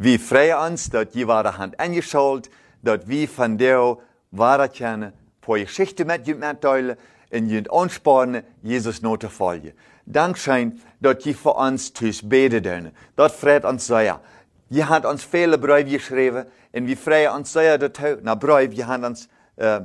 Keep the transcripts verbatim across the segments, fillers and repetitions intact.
Wir freuen uns, dass ihr wahre Hand eingeschaltet, dass wir von der wahre kennen, vor Geschichte mit euch mitteilen, in ihr anspornen, Jesus noch zu folgen. Dankeschön, dass ihr für uns tüß beten dürfen. Das freut uns sehr. Ihr habt uns viele Briefe geschrieben, und wir freuen uns sehr dazu. Na Briefe, ihr habt uns äh,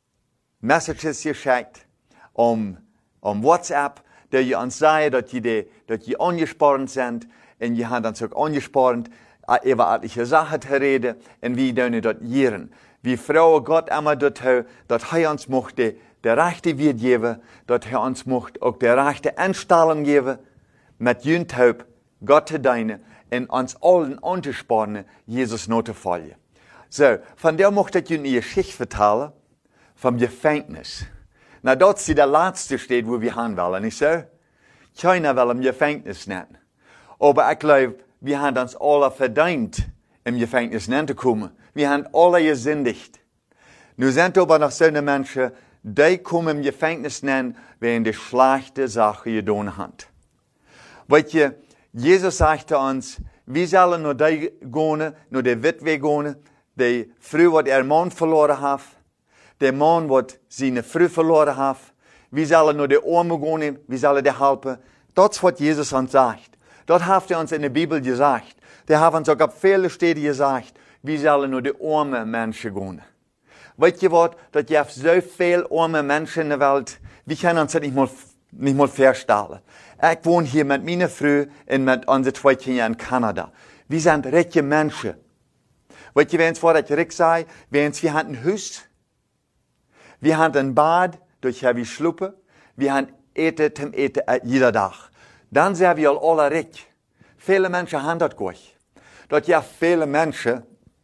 Messages geschickt, um, um WhatsApp, dass ihr uns sagt, dass ihr, dass ihr angespornt sind, und ihr habt uns auch angespornt, über etliche Sachen zu reden, und wir dürfen das hören. Wir freuen Gott immer dazu, dass er uns möchte, der rechte Weg geben, dass er uns möchte, auch der rechte Einstellung geben, mit Jüntaup, Gott zu dienen, und uns allen anzuspornen, Jesus noch zu folgen. So, von der möchte ich Ihnen eine Geschichte erzählen, vom Gefängnis. Na, dort ist der letzte Stadt, wo wir hin wollen, nicht so? Keiner will im Gefängnis nennen. Aber ich glaube, wir haben uns alle verdient, im Gefängnis zu kommen. Wir haben alle gesündigt. Nun sind aber noch so eine Menschen, die kommen im Gefängnis nennen, wenn die schlechte Sache getan haben. Weißt du, Jesus sagte uns, wir sollen nur die gehen, nur die Witwe gehen, die früh, was ihr Mann verloren hat, der Mann, was seine Frau verloren hat. Wir sollen nur die Armen gehen, wir sollen die helfen. Das ist, was Jesus uns sagt. Das hat er uns in der Bibel gesagt. Der hat uns auch auf viele Städte gesagt, wir sollen nur die armen Menschen gehen. Weißt du was, dass gibt so viele arme Menschen in der Welt, wir können uns das nicht mal, nicht mal vorstellen. Ich wohne hier mit meiner Frau und mit unseren zwei Kindern in Kanada. Wir sind reiche Menschen. Weißt du, wenn es was ich richtig sage, wenn wir haben ein Haus, wir haben ein Bad, durch haben wir Schluppe, wir haben Eten zum Eten jeder Tag. Dann sind wir alle reich. Viele Menschen haben das gar nicht. Dort ja viele Menschen,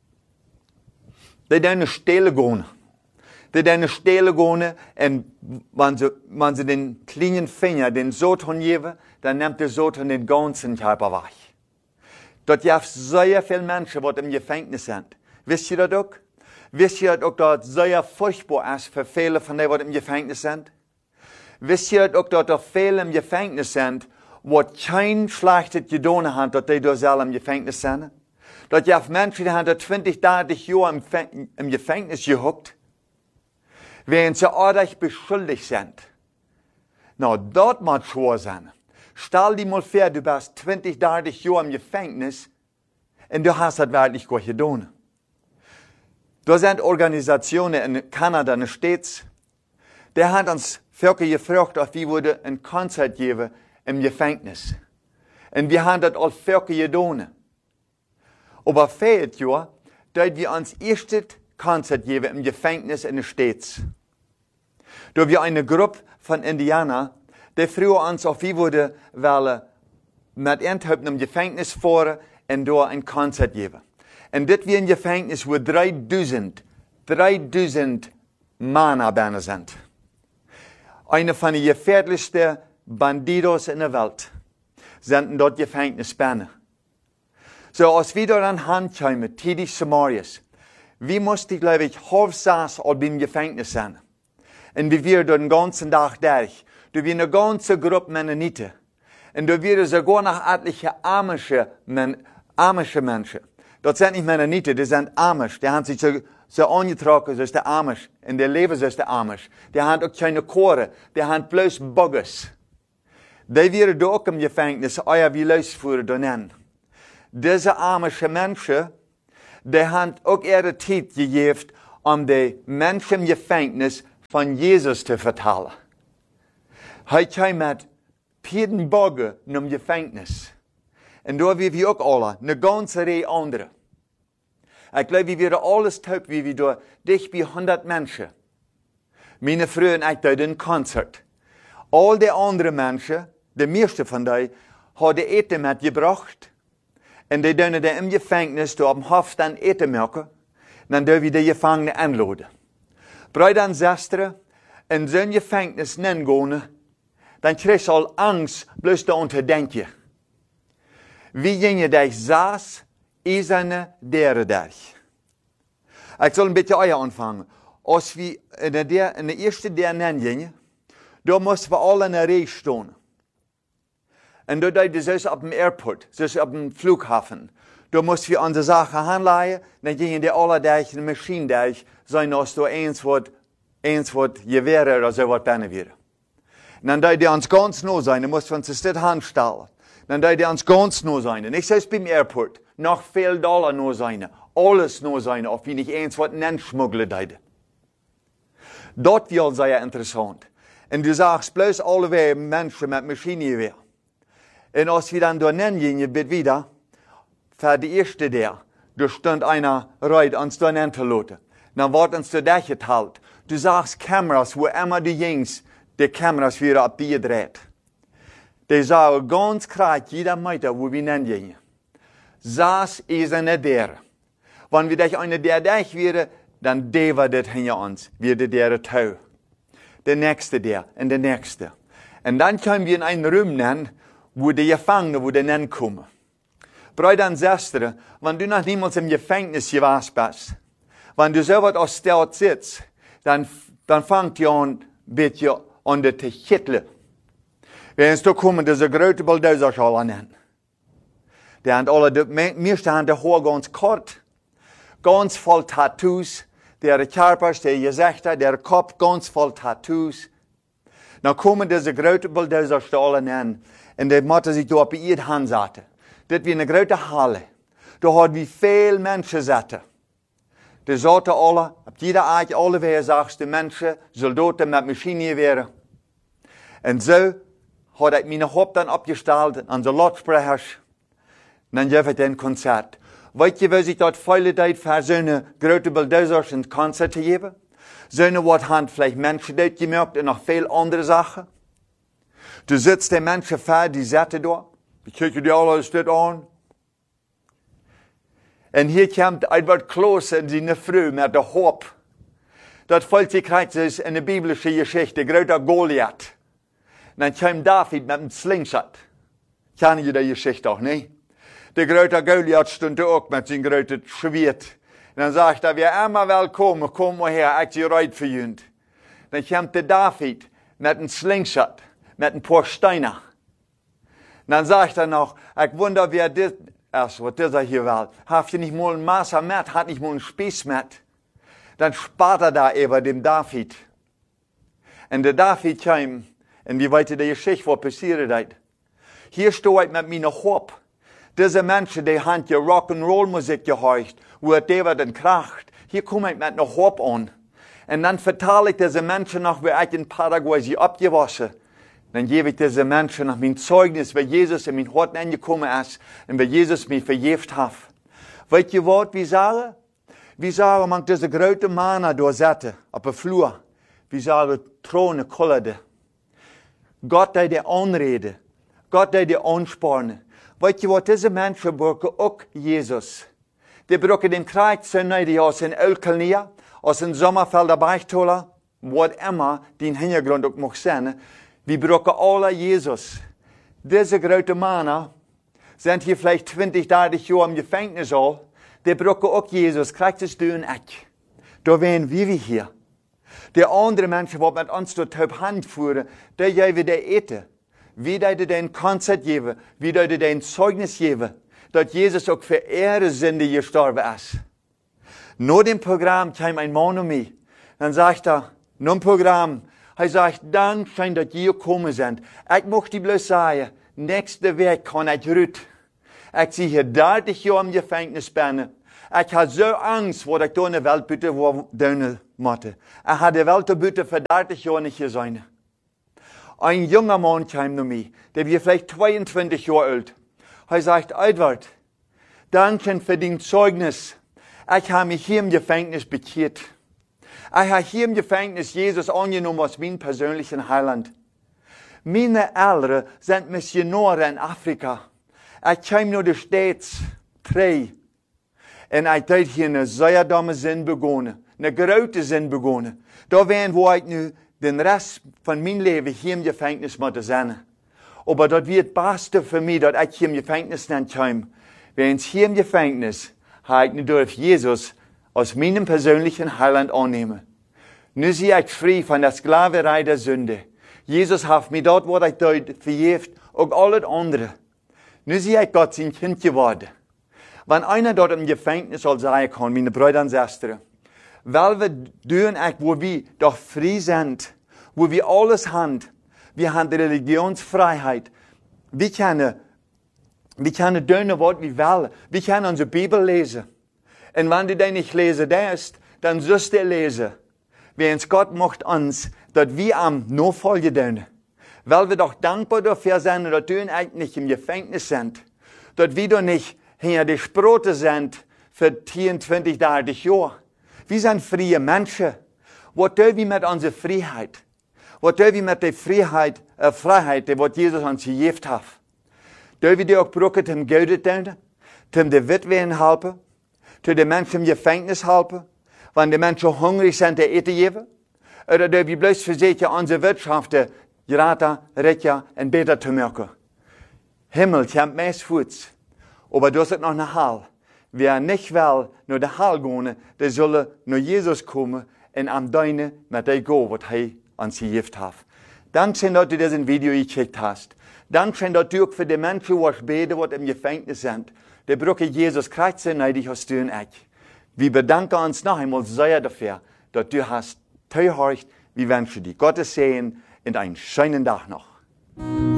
die dann stehlen gehen. Die dann stehlen gehen, und wenn sie, wenn sie den kleinen Finger, den Satan geben, dann nimmt der Satan den ganzen Körper weg. Dort ja sehr viele Menschen, die im Gefängnis sind. Wisst ihr das auch? Wisst ihr auch, dass es sehr furchtbar ist für viele von denen, die im Gefängnis sind? Wisst ihr auch, dass da viele im Gefängnis sind, was kein schlechtes getan haben, dass die da selber im Gefängnis sind? Dass ja Menschen, die haben zwanzig, dreißig Jahre im, im Gefängnis gehuckt, während sie ordentlich beschuldigt sind. Na, dort muss schwer sein. Stell dir mal vor, du bist zwanzig, dreißig Jahre im Gefängnis und du hast das wirklich gut getan. Da sind Organisationen in Kanada, in den States, die haben uns Völker gefragt, ob wir würde ein Konzert geben im Gefängnis. Und wir haben das als Völker getan. Aber fehlt ja, dass wir uns erstes Konzert geben im Gefängnis in den States. Da wir eine Gruppe von Indianern, die früher uns auf wie würde, wollen mit Endhaupt im Gefängnis fahren und da ein Konzert geben. Und das wir ein Gefängnis, wo dreitausend, dreitausend Männer bei sind. Eine von den gefährlichsten Bandidos in der Welt sind dort Gefängnis bei. So, als wir daran handkommen, tätig Samarias, wie musste, glaube ich, halb sechs all beim Gefängnis sein. Und wir waren den ganzen Tag durch. Da wir eine ganze Gruppe Mennoniten. Und da wir sogar noch etliche amische, men, amische Menschen. Das sind nicht Mennoniten, das sind Amish. Die haben sich so, so angetragen, so ist der Amish. Und die leben so ist der Amish. Die haben auch keine Chore, die haben bloß Buggers. Die werden da auch im Gefängnis, euer wie losfuhren da nennen. Diese amische Menschen, die haben auch ihre Zeit gegeben, um die Menschen im Gefängnis von Jesus zu vertellen. Heute kam mit Pieden Bogge im Gefängnis. Und da wir wir auch alle, eine ganze Reihe andere. Ich glaube, wir werden alles taub, wie wir da dicht bei hundert Menschen. Meine Frau und ich da ein Konzert. All die anderen Menschen, die meisten von denen, haben Eten mitgebracht. Und die dürfen dann im Gefängnis, da am Hof dann Eten machen. Dann dürfen wir die Gefangenen anladen. Brüder und Schwestern, in so ein Gefängnis gehen, dann kriegst du all Angst, bloß da unter denken. Wie gingen dich saß, eiserne deren durch. Ich soll ein bisschen euer anfangen. Als wir in der, in der ersten der nennen, da mussten wir alle in der Reihe stehen. Und da, das ist auf dem Airport, das ist auf dem Flughafen. Du musst für unsere Sachen handleihen, dann gehen die alle durch eine Maschine durch, sein, dass du eins wird, eins wird Gewehre oder so was bennen wird. Dann da die uns ganz neu sein, dann musst du uns das nicht handstellen. Dann da die uns ganz neu sein. Nicht selbst beim Airport, noch viel Dollar neu sein, alles neu sein, auf wie nicht eins wird schmuggeln deide. Dort wird sehr interessant. Und du sagst bloß alle Menschen mit Maschinen wieder. Und als wir dann da nennen, je bitte wieder, für die erste der, da stand einer reit uns da nennen zu lassen. Dann wird uns da durchgeteilt. Du sagst Kameras, wo immer du gingst, die Kameras wieder ab dir dreht. Die sagen ganz klar, jeder Meter, wo wir nennen. Das ist eine der. Wenn wir durch eine der durch wäre, dann der wir das hinter uns, würde der Tau. Der nächste der und der nächste. Und dann können wir in einen Raum nennen, wo die Gefangenen, wo die nennen kommen. Brüder und Schwestern, wenn du noch niemals im Gefängnis gewesen bist, wenn du so was aus der sitzt, dann, dann fängt ihr an, ein bisschen an der zu schütteln. Wenn du kommst, diese große Bulldozer nennen. Die haben alle, die meisten haben die Haare ganz kort, ganz voll Tattoos, der Körper, der Gesichter, der Kopf ganz voll Tattoos. Dann kommen diese große Bulldozer alle nennen, und die müssen sich da auf ihre Hand setzen. Das wie eine große Halle. Da hat wie viele Menschen sitzen. Die sollten alle, auf jeder Art, alle wer sagst, die Menschen, Soldaten mit Maschinen wären. Und so hat ich meine Haupt dann abgestellt an die Lautsprecher. Dann gebe ich ein Konzert. Weißt du, was ich dort viele Zeit für so eine große Bulldozers ein Konzert zu geben? So eine, was haben vielleicht Menschen dort gemerkt und noch viele andere Sachen. Du sitzt die Menschen vor, die sitzen da. Die gucken dir alle dort an. Und hier kommt Edward Klose und seine Frau mit der Haupt. Das fällt sich ist in der biblischen Geschichte, großer Goliath. Und dann kam David mit einem Slingshot. Kennen Sie die Geschichte auch, nicht? Der große Goliath stand da auch mit seinem großen Schwert. Und dann sagt er, wir immer willkommen, komm mal her, ich bin bereit für ihn. Dann kommt der David mit einem Slingshot, mit ein paar Steinen. Und dann sagt er noch, ich wundere, wer das ist, was dieser hier will. Habt ihr nicht mal ein Messer mit, hat nicht mal einen Spieß mit. Dann spart er da über dem David. Und der David kam, und wie weit die Geschichte, was passiert ist. Hier stehe ich mit meiner Haupt. Diese Menschen, die haben ja Rock'n'Roll-Musik gehört, wo der dann kracht. Hier komme ich mit einer Haupt an. Und dann verteile ich diese Menschen noch, wie ich in Paraguay sie abgewaschen. Dann gebe ich diese Menschen noch mein Zeugnis, wie Jesus in mein Hort angekommen ist und wie Jesus mich vergiftet hat. Weißt ihr was, wie sagen? Wie sagen, man diese große Männer da sitzen, auf der Flur. Wie sagen, Throne kullerte. Gott, der die Anrede. Gott, der die Ansporne. Weißt ihr was, diese Menschen brauchen auch Jesus. Die brauchen den Kreuz zu nehmen, aus den Ölkelnier, aus den Sommerfelder Beichtoler, was immer den Hintergrund auch mag sein. Wir brauchen alle Jesus. Diese großen Männer sind hier vielleicht zwanzig, dreißig Jahre im Gefängnis all. Die brauchen auch Jesus. Kriegt es du und ich. Da wären wir wie hier. Die anderen Menschen, die mit uns dort Hand führen, die geben die Ete. Wie die den Konzert geben, wie die den Zeugnis geben, dass Jesus auch für ihre Sünde gestorben ist. Nach dem Programm kam ein Mann um mich. Dann sagt er, nach dem Programm, er sagt, dann scheint, dass ihr gekommen sind. Ich möchte bloß sagen, nächste Woche kann ich rüt. Ich sehe hier dreißig Jahre im Gefängnis bin. Ich habe so Angst, was ich da in der Welt bitte, wo ich musste. Ich habe die Welt bitte für dreißig Jahre nicht gesehen. Ein junger Mann kam zu mir, der war vielleicht zweiundzwanzig Jahre alt. Er sagt, Edward, danke für dein Zeugnis. Ich habe mich hier im Gefängnis bekehrt. Ich habe hier im Gefängnis Jesus angenommen als mein persönlichen Heiland. Meine Eltern sind Missionare in Afrika. Ich kam nur die States, drei. Und ich habe hier eine sehr dumme Sinn begonnen, eine große Sinn begonnen. Da wären, wo ich nu den Rest von meinem Leben hier im Gefängnis musste sein. Aber das wird das Beste für mich, dass ich hier im Gefängnis nicht kam. Wenn ich hier im Gefängnis habe ich nicht durch Jesus aus meinem persönlichen Heiland annehmen. Nun sehe ich frei von der Sklaverei der Sünde. Jesus hat mir dort, wo ich dort verjeft, auch alles andere. Nun sehe ich Gott sein Kind geworden. Wenn einer dort im Gefängnis soll sein kann, meine Brüder und Schwestern, weil wir tun, wo wir doch frei sind, wo wir alles haben, wir haben die Religionsfreiheit, wir können, wir können tun, was wir wollen, wir können unsere Bibel lesen. Und wenn du die nicht lesen darfst, dann sollst du lesen. Wenn Gott macht uns, dass wir am Nachfolgen tun. Weil wir doch dankbar dafür sind, dass wir eigentlich im Gefängnis sind. Dass wir doch nicht hinter die Sprote sind für vierundzwanzig, dreißig Jahre. Wir sind freie Menschen. Was tun wir mit unserer Freiheit? Was tun wir mit der Freiheit, äh, Freiheit, die Jesus uns gegeben hat? Tun wir die auch brauchen, um Geld zu tun? Um die Witwen helfen? Um die Menschen im Gefängnis helfen? Wenn die Menschen hungrig sind, die eten geben? Oder tun wir bloß versuchen, unsere Wirtschaft gerade, reicher und besser zu machen? Himmel kommt meist Fuß. Aber du hast noch eine Hall. Wer nicht will, nur der Hall gehen, der soll nur Jesus kommen und am Deine mit dem gehen, was er uns gegeben hat. Danke, dass du dieses Video gekriegt hast. Danke, dass du auch für die Menschen, die beten, die im Gefängnis sind, die brauchen Jesus Christus neidig hast du und ich. Wir bedanken uns noch einmal sehr dafür, dass du hast zuhörst. Wir wünschen dir Gottes Segen und einen schönen Tag noch.